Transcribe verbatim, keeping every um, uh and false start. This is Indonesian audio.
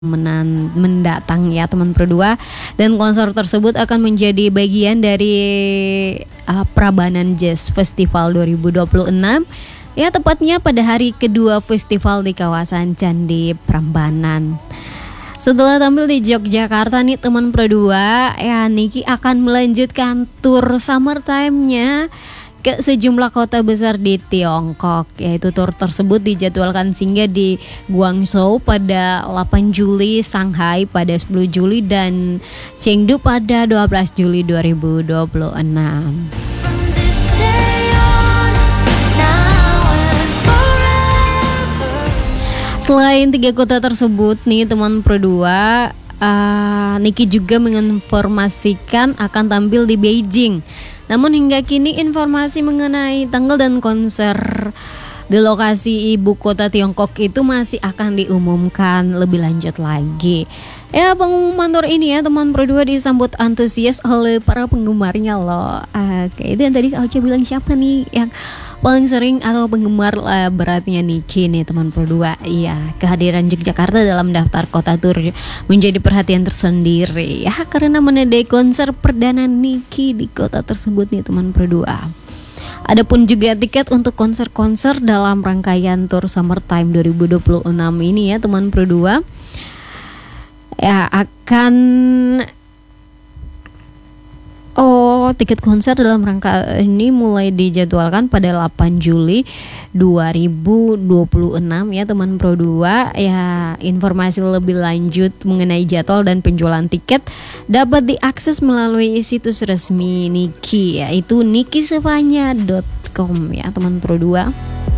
menan- mendatang ya teman Pro dua, dan konser tersebut akan menjadi bagian dari uh, Prabanan Jazz Festival dua ribu dua puluh enam ya, tepatnya pada hari kedua festival di kawasan Candi Prambanan. Setelah tampil di Yogyakarta nih teman Pro dua, ya Niki akan melanjutkan tour summertime-nya ke sejumlah kota besar di Tiongkok. Yaitu tour tersebut dijadwalkan singgah di Guangzhou pada delapan Juli, Shanghai pada sepuluh Juli, dan Chengdu pada dua belas Juli dua ribu dua puluh enam. Selain tiga kota tersebut nih teman Pro dua, uh, Niki juga menginformasikan akan tampil di Beijing. Namun hingga kini informasi mengenai tanggal dan konser di lokasi ibu kota Tiongkok itu masih akan diumumkan lebih lanjut lagi. Ya, pengumuman tour ini ya teman Pro dua disambut antusias oleh para penggemarnya loh. Oke, itu yang tadi Auca bilang, siapa nih yang paling sering atau penggemar uh, beratnya Niki nih teman Pro dua. Iya, kehadiran Yogyakarta dalam daftar kota tour menjadi perhatian tersendiri ya, karena menandai konser perdana Niki di kota tersebut nih teman Pro dua. Adapun juga tiket untuk konser-konser dalam rangkaian tour Summertime dua ribu dua puluh enam ini ya teman Pro dua, ya akan Oh, tiket konser dalam rangka ini mulai dijadwalkan pada delapan Juli dua ribu dua puluh enam ya teman Pro dua. Ya, informasi lebih lanjut mengenai jadwal dan penjualan tiket dapat diakses melalui situs resmi Niki, yaitu nikisevanya dot com ya teman Pro dua.